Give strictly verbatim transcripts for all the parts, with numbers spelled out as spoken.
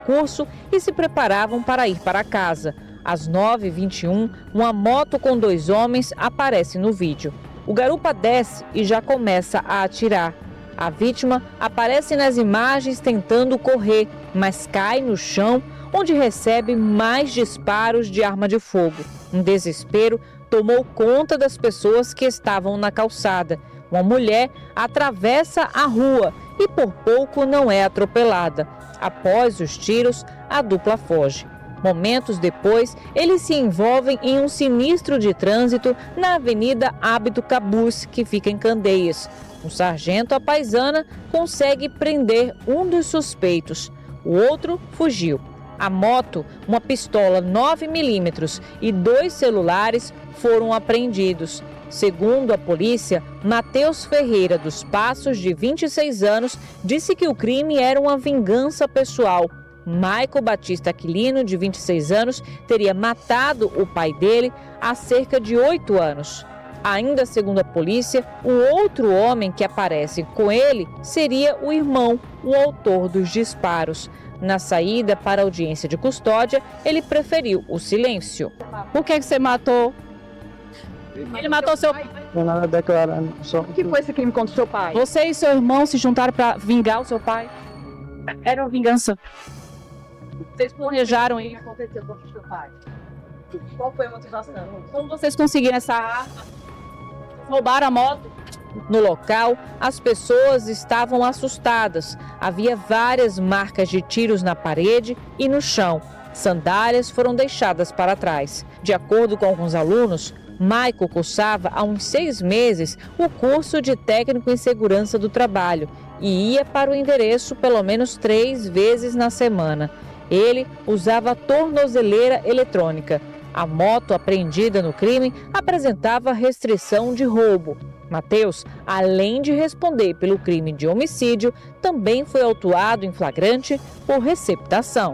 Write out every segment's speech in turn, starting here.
curso e se preparavam para ir para casa. Às nove e vinte e um, uma moto com dois homens aparece no vídeo. O garupa desce e já começa a atirar. A vítima aparece nas imagens tentando correr, mas cai no chão, onde recebe mais disparos de arma de fogo. Um desespero tomou conta das pessoas que estavam na calçada. Uma mulher atravessa a rua e por pouco não é atropelada. Após os tiros, a dupla foge. Momentos depois, eles se envolvem em um sinistro de trânsito na Avenida Ábido Cabuz, que fica em Candeias. Um sargento à paisana consegue prender um dos suspeitos. O outro fugiu. A moto, uma pistola nove milímetros e dois celulares foram apreendidos. Segundo a polícia, Matheus Ferreira dos Passos, de vinte e seis anos, disse que o crime era uma vingança pessoal. Maico Batista Aquilino, de vinte e seis anos, teria matado o pai dele há cerca de oito anos. Ainda segundo a polícia, o outro homem que aparece com ele seria o irmão, o autor dos disparos. Na saída para a audiência de custódia, ele preferiu o silêncio. Por que você matou? Ele matou seu pai? Não nada declarando. Só... O que foi esse crime contra o seu pai? Você e seu irmão se juntaram para vingar o seu pai? Era uma vingança. Vocês planejaram isso? O que aconteceu com o seu pai? Qual foi a motivação? Como vocês conseguiram essa arma? Roubaram a moto? No local, as pessoas estavam assustadas. Havia várias marcas de tiros na parede e no chão. Sandálias foram deixadas para trás. De acordo com alguns alunos, Maico cursava há uns seis meses o curso de técnico em segurança do trabalho e ia para o endereço pelo menos três vezes na semana. Ele usava tornozeleira eletrônica. A moto apreendida no crime apresentava restrição de roubo. Matheus, além de responder pelo crime de homicídio, também foi autuado em flagrante por receptação.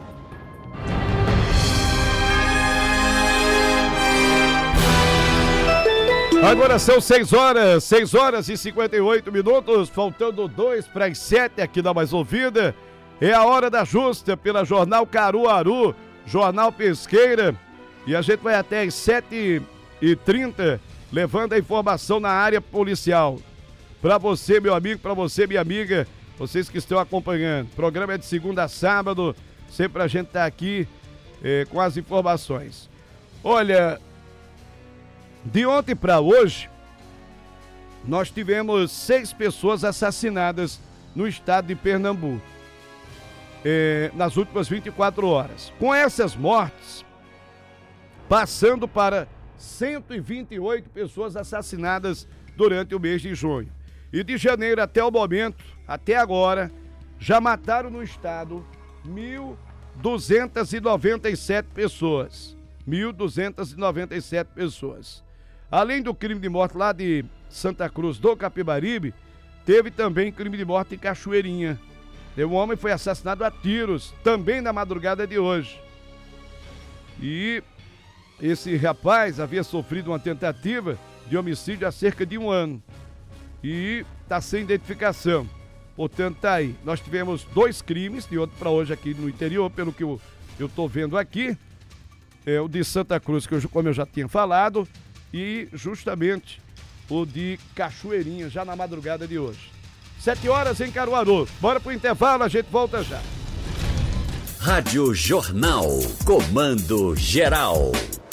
Agora são seis horas, seis horas e cinquenta e oito minutos, faltando dois para as sete aqui da Mais Ouvida. É a hora da justa pela Jornal Caruaru, Jornal Pesqueira. E a gente vai até às sete e trinta, levando a informação na área policial. Para você, meu amigo, para você, minha amiga, vocês que estão acompanhando. O programa é de segunda a sábado, sempre a gente tá aqui eh, com as informações. Olha, de ontem para hoje, nós tivemos seis pessoas assassinadas no estado de Pernambuco, eh, nas últimas vinte e quatro horas. Com essas mortes, passando para cento e vinte e oito pessoas assassinadas durante o mês de junho. E de janeiro até o momento, até agora, já mataram no estado mil duzentas e noventa e sete pessoas. mil duzentas e noventa e sete pessoas. Além do crime de morte lá de Santa Cruz do Capibaribe, teve também crime de morte em Cachoeirinha. Um homem foi assassinado a tiros, também na madrugada de hoje. E esse rapaz havia sofrido uma tentativa de homicídio há cerca de um ano e está sem identificação. Portanto, tá aí. Nós tivemos dois crimes de ontem para hoje aqui no interior, pelo que eu estou vendo aqui. É o de Santa Cruz, que eu, como eu já tinha falado, e justamente o de Cachoeirinha, já na madrugada de hoje. Sete horas em Caruaru. Bora pro intervalo, a gente volta já. Rádio Jornal, comando geral.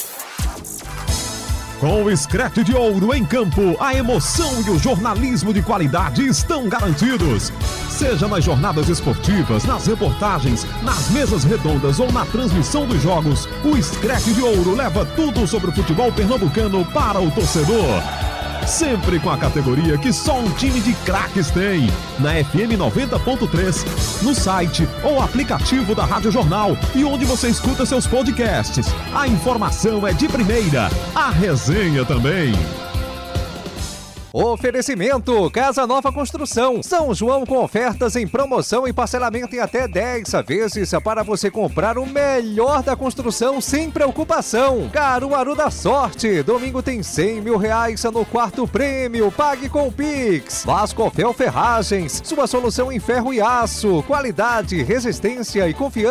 Com o Screte de Ouro em campo, a emoção e o jornalismo de qualidade estão garantidos. Seja nas jornadas esportivas, nas reportagens, nas mesas redondas ou na transmissão dos jogos, o Screte de Ouro leva tudo sobre o futebol pernambucano para o torcedor. Sempre com a categoria que só um time de craques tem. Na F M noventa ponto três, no site ou aplicativo da Rádio Jornal e onde você escuta seus podcasts. A informação é de primeira, a resenha também. Oferecimento Casa Nova Construção, São João com ofertas em promoção e parcelamento em até dez vezes para você comprar o melhor da construção sem preocupação. Caruaru da Sorte, domingo tem cem mil reais no quarto prêmio, pague com Pix. Vasco Fel Ferragens, sua solução em ferro e aço, qualidade, resistência e confiança.